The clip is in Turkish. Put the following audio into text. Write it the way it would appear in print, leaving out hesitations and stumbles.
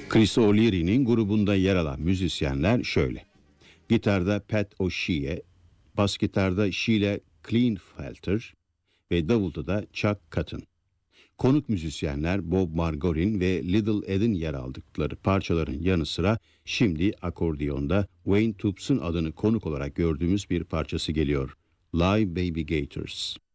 Chris O'Leary'nin grubunda yer alan müzisyenler şöyle. Gitarda Pat O'Shea, bas gitarda Sheila Klinefelter ve davulda da Chuck Cotton. Konuk müzisyenler Bob Margorin ve Little Ed'in yer aldıkları parçaların yanı sıra şimdi akordiyonda Wayne Tubbs'ın adını konuk olarak gördüğümüz bir parçası geliyor. Live Baby Gators.